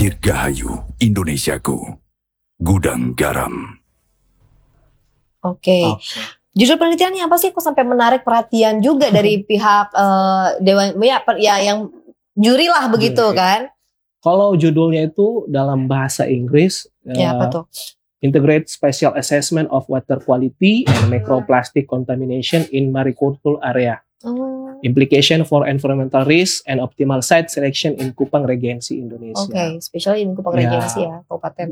Dirgahayu Indonesiaku, Gudang Garam. Oke. Judul penelitiannya apa sih? Kok sampai menarik perhatian juga dari pihak dewan yang juri lah begitu kan? Kalau judulnya itu dalam bahasa Inggris, apa tuh? Integrate Spatial Assessment of Water Quality and Microplastic Contamination in Marikultur Area. Implication for Environmental Risk and Optimal Site Selection in Kupang Regency Indonesia. Oke, especially in Kupang Regency ya, kabupaten.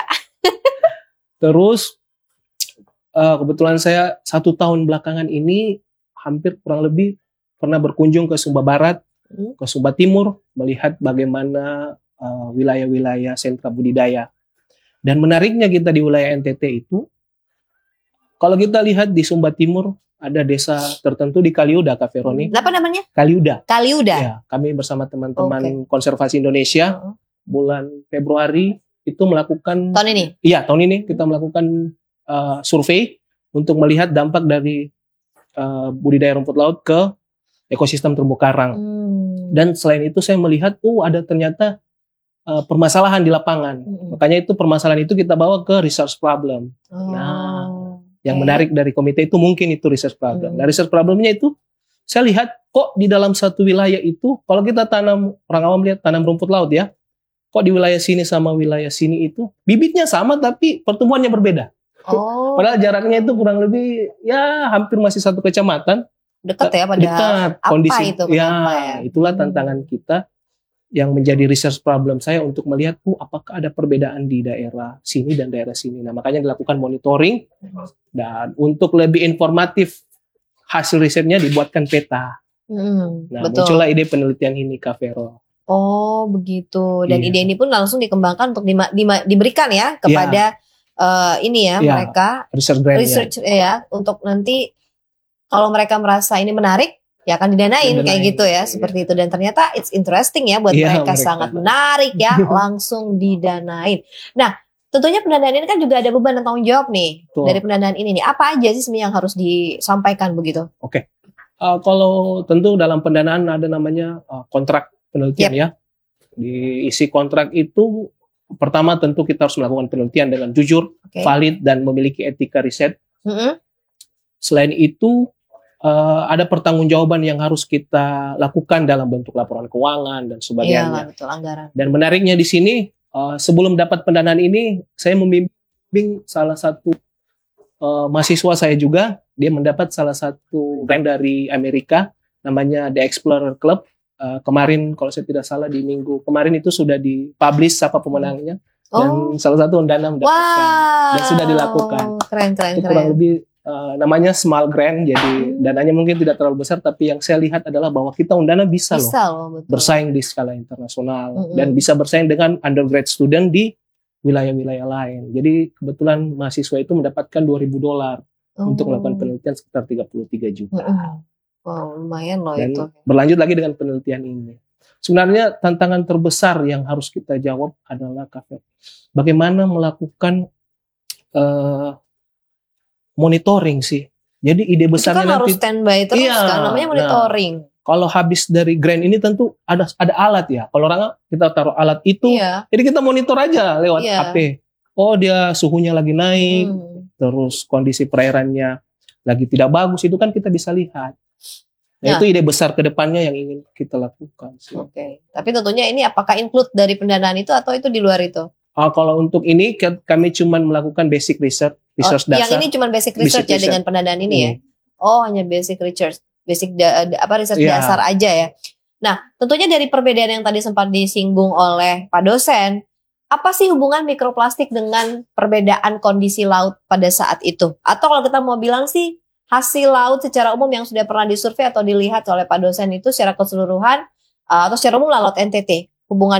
Terus kebetulan saya 1 tahun belakangan ini hampir kurang lebih pernah berkunjung ke Sumba Barat, ke Sumba Timur, melihat bagaimana wilayah-wilayah sentra budidaya. Dan menariknya kita di wilayah NTT itu, kalau kita lihat di Sumba Timur, ada desa tertentu di Kaliuda, Kak Veroni. Apa namanya? Kaliuda. Kaliuda? Ya, kami bersama teman-teman konservasi Indonesia, bulan Februari itu melakukan... Tahun ini? Iya, tahun ini kita melakukan survei untuk melihat dampak dari budidaya rumput laut ke ekosistem terumbu karang. Dan selain itu saya melihat, ada ternyata permasalahan di lapangan. Makanya itu permasalahan itu kita bawa ke research problem. Yang menarik dari komite itu mungkin itu research problem. Nah, research problemnya itu saya lihat kok di dalam satu wilayah itu, kalau kita tanam, orang awam lihat tanam rumput laut ya, kok di wilayah sini sama wilayah sini itu bibitnya sama tapi pertumbuhannya berbeda. Padahal jaraknya itu kurang lebih ya hampir masih 1 kecamatan. Dekat ya padahal. Dekat. Kondisi itu ya, itulah tantangan kita yang menjadi research problem saya untuk melihat apakah ada perbedaan di daerah sini dan daerah sini. Nah, makanya dilakukan monitoring dan untuk lebih informatif hasil risetnya dibuatkan peta. Nah, muncullah ide penelitian ini, Kak Vero. Oh, begitu. Dan ide ini pun langsung dikembangkan untuk diberikan ya kepada mereka research ya, untuk nanti kalau mereka merasa ini menarik ya akan didanain kayak gitu ya, seperti itu. Dan ternyata it's interesting ya buat mereka sangat menarik ya, langsung didanain. Nah, tentunya pendanaan ini kan juga ada beban dan tanggung jawab nih. Dari pendanaan ini nih, apa aja sih sebenarnya yang harus disampaikan begitu? Oke. Kalau tentu dalam pendanaan ada namanya kontrak penelitian ya. Di isi kontrak itu pertama tentu kita harus melakukan penelitian dengan jujur, valid dan memiliki etika riset. Selain itu ada pertanggungjawaban yang harus kita lakukan dalam bentuk laporan keuangan dan sebagainya. Betul, anggaran. Dan menariknya di sini, sebelum dapat pendanaan ini, saya membimbing salah satu mahasiswa saya juga. Dia mendapat salah satu grant dari Amerika, namanya The Explorer Club. Kemarin, kalau saya tidak salah di minggu kemarin itu sudah dipublish siapa pemenangnya. Dan salah satu dana mendapatkan. Dan sudah dilakukan. Keren. Kurang lebih namanya small grant, jadi dananya mungkin tidak terlalu besar, tapi yang saya lihat adalah bahwa kita Undana bisa loh bersaing di skala internasional dan bisa bersaing dengan undergrad student di wilayah-wilayah lain. Jadi kebetulan mahasiswa itu mendapatkan $2.000 untuk melakukan penelitian sekitar 33 juta. Wow, lumayan loh dan itu. Berlanjut lagi dengan penelitian ini. Sebenarnya tantangan terbesar yang harus kita jawab adalah bagaimana melakukan monitoring sih. Jadi ide besarnya kan harus standby terus kan, namanya monitoring. Kalau habis dari grant ini tentu ada alat ya. Kalau orang kita taruh alat itu, jadi kita monitor aja lewat HP. Oh, dia suhunya lagi naik, terus kondisi perairannya lagi tidak bagus, itu kan kita bisa lihat. Nah, itu ide besar ke depannya yang ingin kita lakukan. Oke. Tapi tentunya ini apakah include dari pendanaan itu atau itu di luar itu? Kalau untuk ini kami cuma melakukan basic research dasar. Yang ini cuma basic research ya dengan pendanaan ini ya. Oh, hanya basic research, research dasar aja ya. Nah, tentunya dari perbedaan yang tadi sempat disinggung oleh Pak dosen, apa sih hubungan mikroplastik dengan perbedaan kondisi laut pada saat itu? Atau kalau kita mau bilang sih hasil laut secara umum yang sudah pernah disurvei atau dilihat oleh Pak dosen itu secara keseluruhan atau secara umum laut NTT, hubungan